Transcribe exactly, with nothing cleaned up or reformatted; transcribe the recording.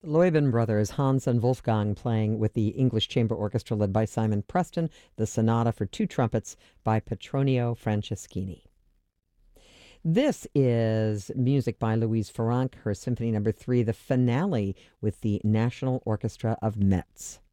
Loewen Brothers, Hans and Wolfgang playing with the English Chamber Orchestra led by Simon Preston, the sonata for two trumpets by Petronio Franceschini. This is music by Louise Farranc, her Symphony Number Three, the finale with the National Orchestra of Metz.